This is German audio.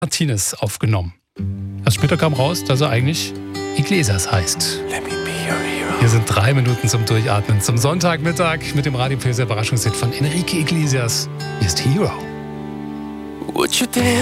Martinez aufgenommen. Erst später kam raus, dass er eigentlich Iglesias heißt. Let me be your hero. Hier sind 3 Minuten zum Durchatmen zum Sonntagmittag mit dem Radio Pilser Überraschungshit von Enrique Iglesias. Hier ist Hero. Would you dance?